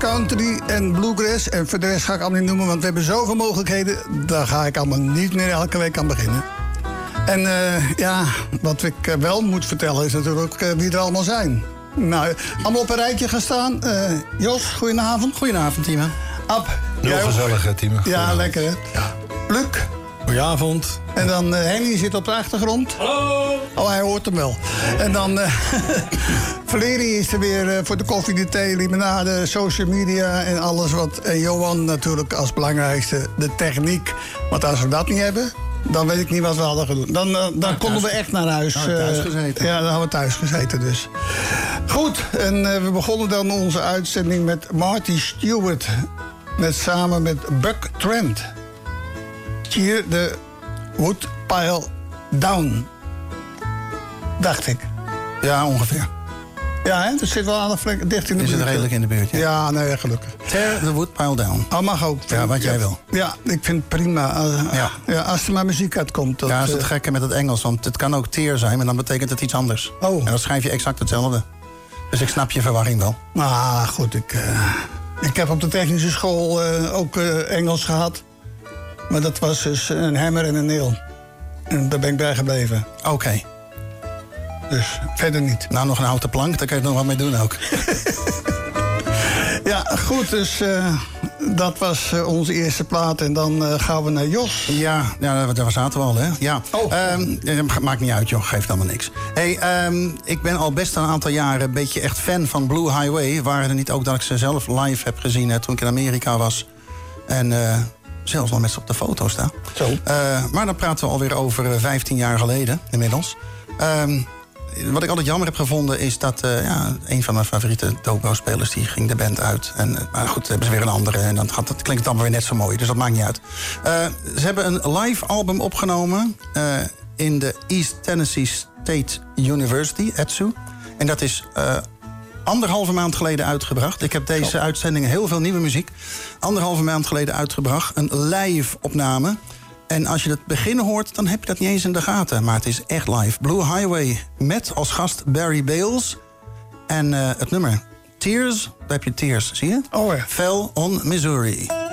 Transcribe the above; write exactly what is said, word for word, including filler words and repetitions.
country en bluegrass. En voor de rest ga ik allemaal niet noemen, want we hebben zoveel mogelijkheden. Daar ga ik allemaal niet meer elke week aan beginnen. En uh, ja, wat ik uh, wel moet vertellen is natuurlijk uh, wie er allemaal zijn. Nou, allemaal op een rijtje gaan staan. Uh, Jos, goedenavond. Goedenavond, Timo. Ab. Heel gezellig, hè, Timo. Ja, lekker, hè? Ja. Luc. Goedenavond. En dan uh, Henny zit op de achtergrond. Hallo. Oh, hij hoort hem wel. En dan uh, Valérie is er weer uh, voor de koffie, de thee, limonade, social media en alles wat. En Johan natuurlijk als belangrijkste de techniek. Want als we dat niet hebben, dan weet ik niet wat we hadden gedaan. Dan, uh, dan nou, konden we echt naar huis. Nou, thuis gezeten. Uh, ja, dan hadden we thuis gezeten dus. Goed, en uh, we begonnen dan onze uitzending met Marty Stewart. Met, samen met Buck Trent. Cheer the Woodpile Down. Dacht ik. Ja, ongeveer. Ja, hè? Dus zit wel aan de dicht in de is buurt. Is het redelijk in de buurt, ja. Ja, nee, gelukkig. Tear the Woodpile Down. Oh, mag ook. Ja, wat jij wil. Ja, ik vind het prima. Uh, ja. Ja, als er maar muziek uitkomt. Dat, ja, dat is het uh, gekke met het Engels. Want het kan ook tear zijn, maar dan betekent het iets anders. Oh. En dan schrijf je exact hetzelfde. Dus ik snap je verwarring wel. Nou, goed. Ik, uh, ik heb op de technische school uh, ook uh, Engels gehad. Maar dat was dus een hammer en een nail. En daar ben ik bij gebleven. Oké. Okay. Dus verder niet. Nou, nog een houten plank, daar kan je nog wat mee doen ook. Ja, goed, dus uh, dat was uh, onze eerste plaat. En dan uh, gaan we naar Jos. Ja, ja, daar zaten we al, hè? Ja. Oh. Um, maakt niet uit, joh. Geeft allemaal niks. Hey, um, ik ben al best een aantal jaren een beetje echt fan van Blue Highway. Waren er niet ook dat ik ze zelf live heb gezien hè, toen ik in Amerika was. En uh, zelfs nog met ze op de foto staan. Zo. Uh, maar dan praten we alweer over vijftien jaar geleden, inmiddels. Um, Wat ik altijd jammer heb gevonden is dat uh, ja, een van mijn favoriete dobro-spelers die ging de band uit. En, uh, maar goed, hebben ze weer een andere en dan gaat, dat klinkt het allemaal weer net zo mooi. Dus dat maakt niet uit. Uh, ze hebben een live album opgenomen uh, in de East Tennessee State University, E T S U. En dat is uh, anderhalve maand geleden uitgebracht. Ik heb deze uitzending heel veel nieuwe muziek. Anderhalve maand geleden uitgebracht. Een live opname. En als je het begin hoort, dan heb je dat niet eens in de gaten. Maar het is echt live. Blue Highway met als gast Barry Bales. En uh, het nummer Tears, daar heb je Tears, zie je? Oh ja. Fell on Missouri.